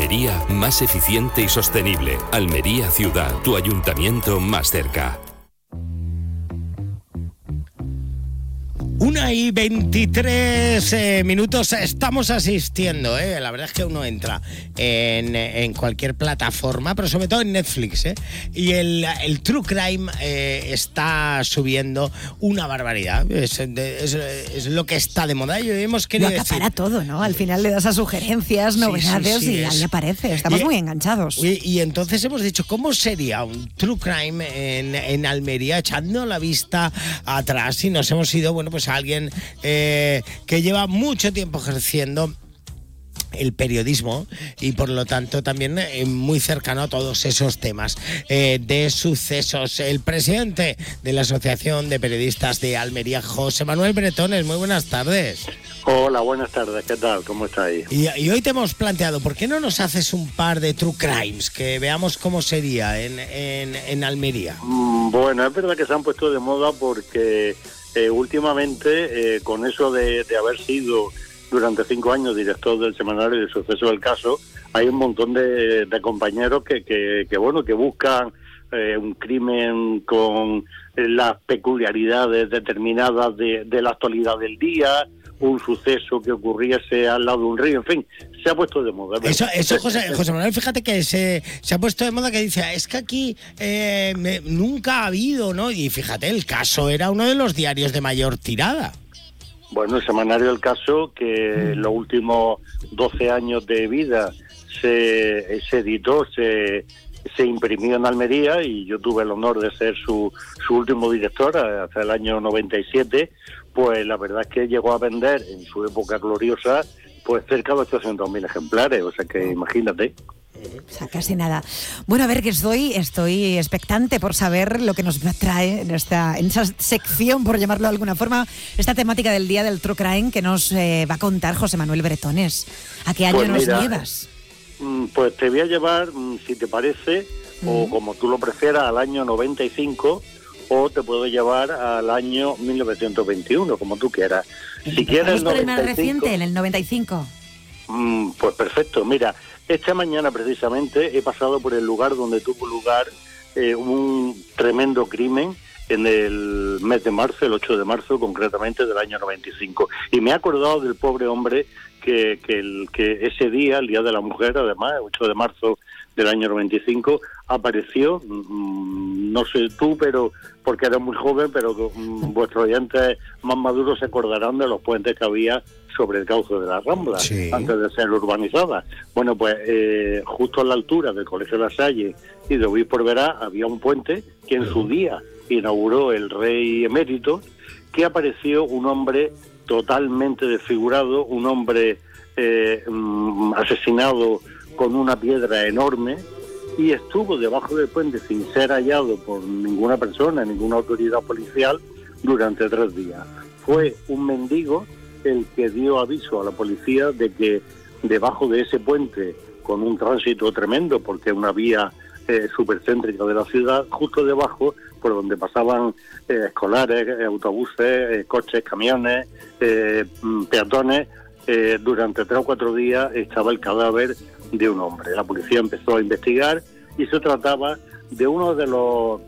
Almería más eficiente y sostenible. Almería Ciudad, tu ayuntamiento más cerca. 1:23 estamos asistiendo, la verdad es que uno entra en cualquier plataforma, pero sobre todo en Netflix, y el True Crime está subiendo una barbaridad, es lo que está de moda y hemos querido lo acapara decir. Todo, ¿no? Al final le das a sugerencias, novedades y ahí aparece, estamos muy enganchados. Y entonces hemos dicho, ¿cómo sería un True Crime en Almería? Echando la vista atrás y nos hemos ido, bueno, pues a alguien que lleva mucho tiempo ejerciendo el periodismo y por lo tanto también muy cercano a todos esos temas de sucesos. El presidente de la Asociación de Periodistas de Almería, José Manuel Bretones, muy buenas tardes. Hola, buenas tardes, ¿qué tal? ¿Cómo estáis? Y hoy te hemos planteado, ¿por qué no nos haces un par de True Crimes? Que veamos cómo sería en Almería. Bueno, es verdad que se han puesto de moda porque últimamente, con eso de haber sido durante 5 años director del semanario de Suceso del Caso, hay un montón de compañeros que buscan un crimen con las peculiaridades determinadas de la actualidad del día, un suceso que ocurriese al lado de un río, en fin, se ha puesto de moda. Eso José Manuel, fíjate que se ha puesto de moda, que dice, es que aquí nunca ha habido, ¿no? Y fíjate, el Caso era uno de los diarios de mayor tirada. Bueno, el semanario del Caso, que los últimos 12 años de vida se editó, se imprimió en Almería, y yo tuve el honor de ser su último director hasta el año 97, pues la verdad es que llegó a vender en su época gloriosa pues cerca de 800.000 ejemplares, o sea que imagínate. O sea, casi nada. Bueno, a ver, que estoy expectante por saber lo que nos trae en esa sección, por llamarlo de alguna forma, esta temática del Día del True Crime que nos va a contar José Manuel Bretones. ¿A qué año nos llevas? Pues te voy a llevar, si te parece, o como tú lo prefieras, al año 95, o te puedo llevar al año 1921, como tú quieras. Si quieres, por el más reciente, en el 95. Pues perfecto. Mira, esta mañana precisamente he pasado por el lugar donde tuvo lugar un tremendo crimen en el mes de marzo, el 8 de marzo concretamente del año 95. Y me he acordado del pobre hombre que ese día, el Día de la Mujer, además, el 8 de marzo del año 95, apareció, no sé tú, pero porque era muy joven, pero vuestros oyentes más maduros se acordarán de los puentes que había sobre el cauce de la Rambla, sí, antes de ser urbanizada. Bueno, pues justo a la altura del Colegio La Salle y de Obispo Verá había un puente que en su día inauguró el rey emérito, que apareció un hombre totalmente desfigurado, un hombre asesinado con una piedra enorme, y estuvo debajo del puente sin ser hallado por ninguna persona, ninguna autoridad policial, durante 3 días. Fue un mendigo el que dio aviso a la policía de que debajo de ese puente, con un tránsito tremendo, porque es una vía supercéntrica de la ciudad, justo debajo, por donde pasaban escolares, autobuses, coches, camiones, peatones, durante 3 o 4 días estaba el cadáver de un hombre. La policía empezó a investigar y se trataba de uno de los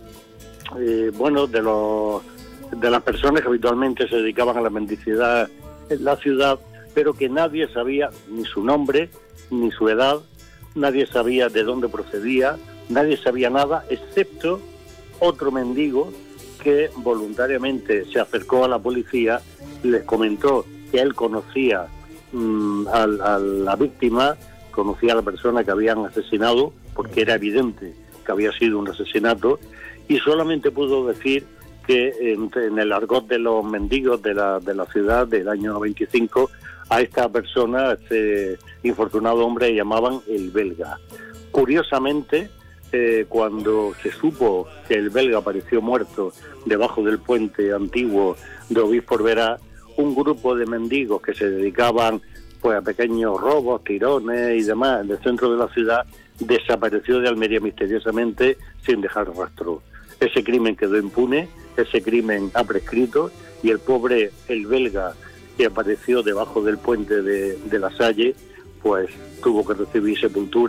de las personas que habitualmente se dedicaban a la mendicidad en la ciudad, pero que nadie sabía ni su nombre ni su edad, nadie sabía de dónde procedía, nadie sabía nada, excepto otro mendigo que voluntariamente se acercó a la policía, les comentó que él conocía a la víctima, conocía a la persona que habían asesinado, porque era evidente que había sido un asesinato, y solamente pudo decir que en el argot de los mendigos de la ciudad del año 95, a esta persona, a este infortunado hombre, le llamaban el belga. Curiosamente, cuando se supo que el belga apareció muerto debajo del puente antiguo de Obispo Verá, un grupo de mendigos que se dedicaban pues a pequeños robos, tirones y demás en el centro de la ciudad, desapareció de Almería misteriosamente sin dejar rastro. Ese crimen quedó impune, ese crimen ha prescrito, y el pobre, el belga, que apareció debajo del puente de La Salle, pues tuvo que recibir sepultura